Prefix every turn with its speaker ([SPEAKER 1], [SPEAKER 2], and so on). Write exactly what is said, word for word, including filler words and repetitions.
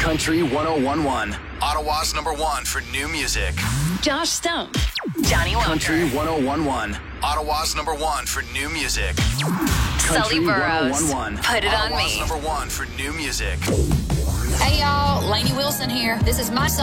[SPEAKER 1] Country one oh one point one. Ottawa's number one for new music.
[SPEAKER 2] Josh Stone. Johnny Walker.
[SPEAKER 1] Country one oh one point one. Ottawa's number one for new music.
[SPEAKER 2] Sully Burrows.
[SPEAKER 1] one oh one point one.
[SPEAKER 2] Put it on
[SPEAKER 1] Ottawa's
[SPEAKER 2] me.
[SPEAKER 1] number one for new music.
[SPEAKER 3] Hey y'all, Lainey Wilson here. This is my song.